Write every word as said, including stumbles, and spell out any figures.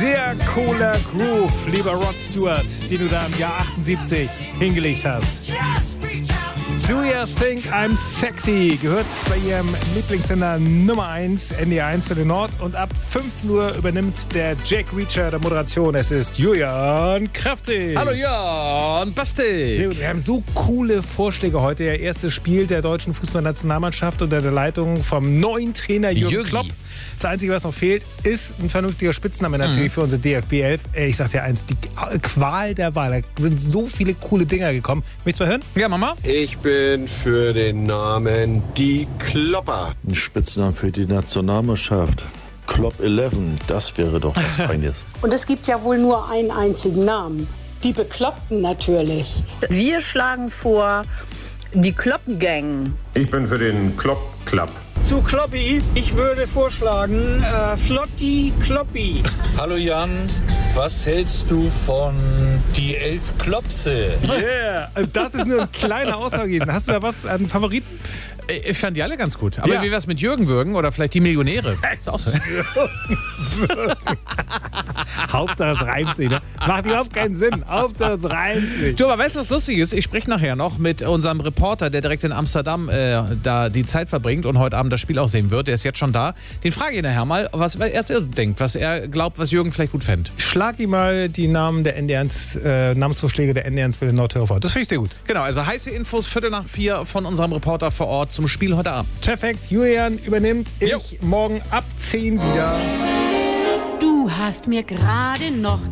Sehr cooler Groove, lieber Rod Stewart, den du da im Jahr achtundsiebzig hingelegt hast. Do You Think I'm Sexy gehört bei ihrem Lieblingssender Nummer eins, N D R eins für den Nord. Und ab fünfzehn Uhr übernimmt der Jack Reacher der Moderation. Es ist Julian Kraftzig. Hallo Jan, Basti. Wir haben so coole Vorschläge heute. Der erste Spiel der deutschen Fußballnationalmannschaft unter der Leitung vom neuen Trainer Jürgen Jürgi. Klopp. Das Einzige, was noch fehlt, ist ein vernünftiger Spitzname natürlich mhm. für unsere D F B elf. Ich sag dir eins, die Qual der Wahl. Da sind so viele coole Dinger gekommen. Möchtest du mal hören? Ja, Mama. Ich bin für den Namen Die Klopper. Ein Spitznamen für die Nationalmannschaft. Klopp elf, das wäre doch was Feines. Und es gibt ja wohl nur einen einzigen Namen. Die Bekloppten natürlich. Wir schlagen vor, die Klopp-Gang. Ich bin für den Klopp-Club. Zu Kloppi, ich würde vorschlagen, äh, Flotti Kloppi. Hallo Jan, was hältst du von die elf Klopse? Yeah, das ist nur ein kleiner Aussage gewesen. Hast du da was an Favoriten? Ich fand die alle ganz gut. Aber Ja. wie wär's mit Jürgen Würgen oder vielleicht die Millionäre? Ist auch so. Hauptsache es reimt sich. Ne? Macht überhaupt keinen Sinn. Hauptsache es reimt sich. Du, aber weißt du, was lustig ist? Ich spreche nachher noch mit unserem Reporter, der direkt in Amsterdam äh, da die Zeit verbringt und heute Abend das Spiel auch sehen wird. Der ist jetzt schon da. Den frage ich nachher mal, was er denkt, was er glaubt, was Jürgen vielleicht gut fände. Schlag ihm mal die Namen der N D R eins, äh, Namensvorschläge der N D R eins für den Nordhörer vor. Das finde ich sehr gut. Genau, also heiße Infos, Viertel nach vier von unserem Reporter vor Ort zum Spiel heute Abend. Perfekt. Julian übernimmt. Ich Jo. morgen ab zehn wieder. Du hast mir gerade noch